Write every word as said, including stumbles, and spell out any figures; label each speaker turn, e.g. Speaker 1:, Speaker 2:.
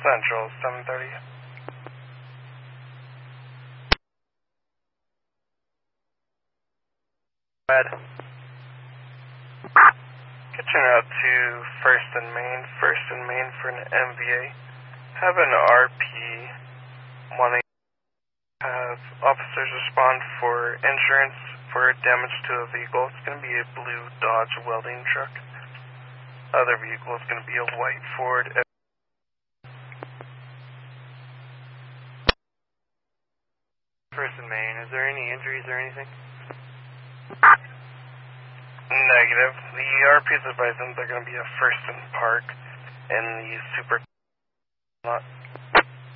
Speaker 1: Central, seven thirty.
Speaker 2: Red.
Speaker 1: Kitchen out to First and Main. First and Main for an M V A. Have an R P wanting to have officers respond for insurance for damage to a vehicle. It's going to be a blue Dodge welding truck. Other vehicle is going to be a white Ford.
Speaker 2: First and Main, is there any injuries or anything?
Speaker 1: Negative. The R P is advising they're going to be a First and Park in the super lot.